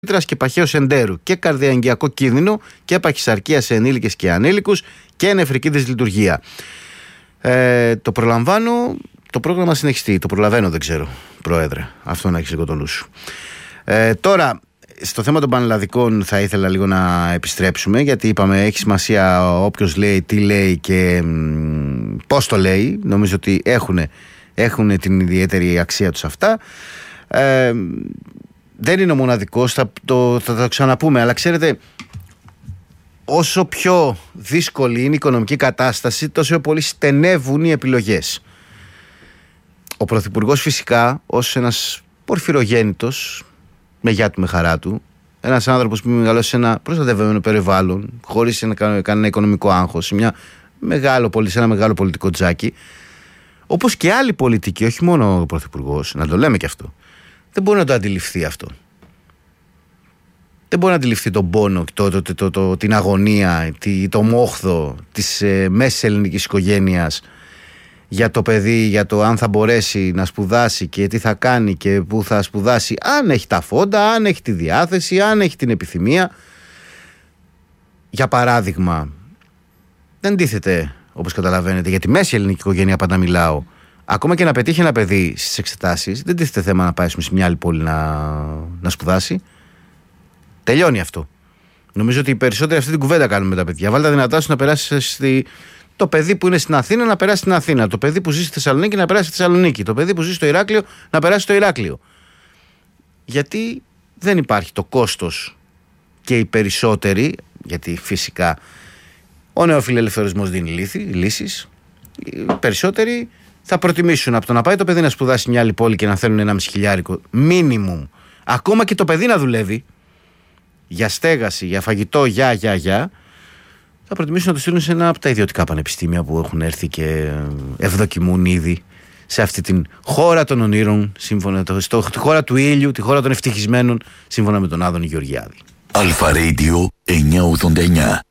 και παχαίου εντέρου και καρδιαγγειακό κίνδυνο και παχυσαρκία σε ενήλικες και ανήλικους και νεφρική δυσλειτουργία. Το προλαμβάνω, το πρόγραμμα συνεχιστεί. Το προλαβαίνω, δεν ξέρω, Πρόεδρε. Αυτό να έχεις λίγο το νου σου. Τώρα, στο θέμα των πανελλαδικών θα ήθελα λίγο να επιστρέψουμε, γιατί είπαμε έχει σημασία όποιος λέει, τι λέει και πώς το λέει. Νομίζω ότι έχουν την ιδιαίτερη αξία τους αυτά. Δεν είναι ο μοναδικός, θα το ξαναπούμε, αλλά ξέρετε, όσο πιο δύσκολη είναι η οικονομική κατάσταση, τόσο πολύ στενεύουν οι επιλογές. Ο Πρωθυπουργός φυσικά, ως ένας πορφυρογέννητος, με γιά του, με χαρά του, ένας άνθρωπος που μεγαλώσει σε ένα προστατευμένο περιβάλλον, χωρίς κανένα οικονομικό άγχος, σε ένα μεγάλο πολιτικό τζάκι, όπως και άλλοι πολιτικοί, όχι μόνο ο Πρωθυπουργός, να το λέμε και αυτό, δεν μπορεί να το αντιληφθεί αυτό. Δεν μπορεί να αντιληφθεί τον πόνο, την αγωνία, το μόχθο της μέσης ελληνικής οικογένειας για το παιδί, για το αν θα μπορέσει να σπουδάσει και τι θα κάνει και πού θα σπουδάσει, αν έχει τα φόντα, αν έχει τη διάθεση, αν έχει την επιθυμία. Για παράδειγμα, δεν τίθεται, όπως καταλαβαίνετε, για τη μέση ελληνική οικογένεια πάντα μιλάω. Ακόμα και να πετύχει ένα παιδί στις εξετάσεις, δεν τίθεται θέμα να πάει σε μια άλλη πόλη να σπουδάσει. Τελειώνει αυτό. Νομίζω ότι οι περισσότεροι αυτή την κουβέντα κάνουν με τα παιδιά. Βάλτε τα δυνατά σου να περάσει το παιδί που είναι στην Αθήνα να περάσει στην Αθήνα. Το παιδί που ζει στη Θεσσαλονίκη να περάσει στη Θεσσαλονίκη. Το παιδί που ζει στο Ηράκλειο να περάσει στο Ηράκλειο. Γιατί δεν υπάρχει το κόστος και οι περισσότεροι, γιατί φυσικά ο νεοφιλελευθερισμός δίνει λύσεις, οι περισσότεροι θα προτιμήσουν από το να πάει το παιδί να σπουδάσει μια άλλη πόλη και να θέλουν 1,5 χιλιάρικο minimum, ακόμα και το παιδί να δουλεύει για στέγαση, για φαγητό, θα προτιμήσουν να το στείλουν σε ένα από τα ιδιωτικά πανεπιστήμια που έχουν έρθει και ευδοκιμούν ήδη σε αυτή την χώρα των ονείρων, τη χώρα του ήλιου, τη χώρα των ευτυχισμένων, σύμφωνα με τον Άδωνη Γεωργιάδη. Αλφα Radio 989.